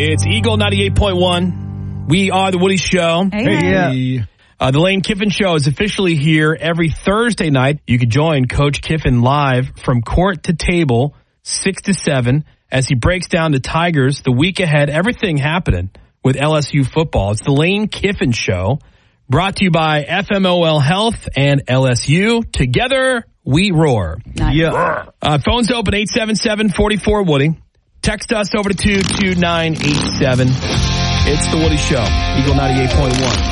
It's Eagle 98.1. We are the Woody Show. Hey. The Lane Kiffin Show is officially here every Thursday night. You can join Coach Kiffin live from court to table, 6 to 7, as he breaks down the Tigers, the week ahead, everything happening with LSU football. It's the Lane Kiffin Show, brought to you by FMOL Health and LSU. Together, we roar. Nice. Yeah. Phones open 877-44-WOODY. Text us over to 22987. It's the Woody Show, Eagle 98.1.